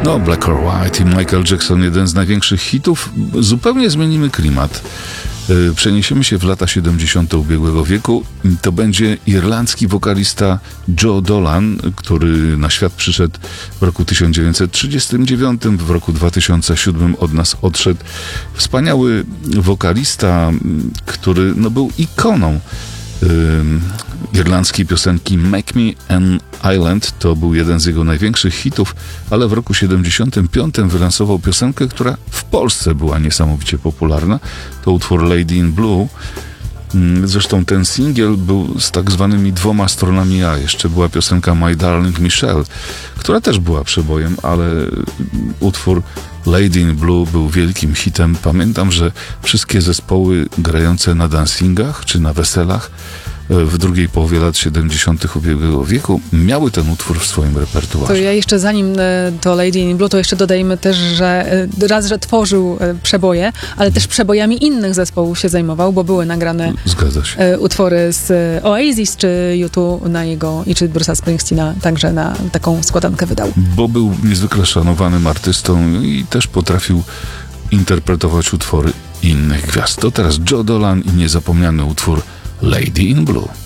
No, Black or White i Michael Jackson, jeden z największych hitów. Zupełnie zmienimy klimat. Przeniesiemy się w lata 70. ubiegłego wieku. To będzie irlandzki wokalista Joe Dolan, który na świat przyszedł w roku 1939, w roku 2007 od nas odszedł. Wspaniały wokalista, który był ikoną irlandzkiej piosenki Make Me an Island. To był jeden z jego największych hitów, ale w roku 75 wylansował piosenkę, która w Polsce była niesamowicie popularna. To utwór Lady in Blue. Zresztą ten singiel był z tak zwanymi dwoma stronami A. Jeszcze była piosenka My Darling Michelle, która też była przebojem, ale utwór Lady in Blue był wielkim hitem. Pamiętam, że wszystkie zespoły grające na dancingach czy na weselach w drugiej połowie lat 70. ubiegłego wieku miały ten utwór w swoim repertuarze. To ja jeszcze zanim to Lady in Blue, to jeszcze dodajmy też, że że tworzył przeboje, ale też przebojami innych zespołów się zajmował, bo były nagrane Zgadza się. utwory z Oasis czy U2 na jego, i czy Bruce'a Springsteena także na taką składankę wydał. Bo był niezwykle szanowanym artystą i też potrafił interpretować utwory innych gwiazd. To teraz Joe Dolan i niezapomniany utwór Lady in Blue.